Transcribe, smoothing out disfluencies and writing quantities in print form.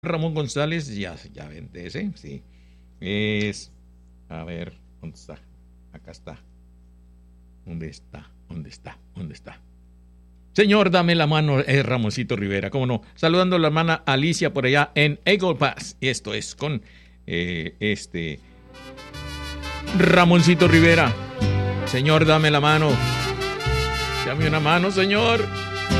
Ramón González, ya vente ese, sí. Es, a ver, ¿dónde está? Acá está. ¿Dónde está? ¿Dónde está? ¿Dónde está? Señor, dame la mano, Ramoncito Rivera, cómo no. Saludando a la hermana Alicia por allá en Eagle Pass. Y esto es con Ramoncito Rivera. Señor, dame la mano. Dame una mano, señor.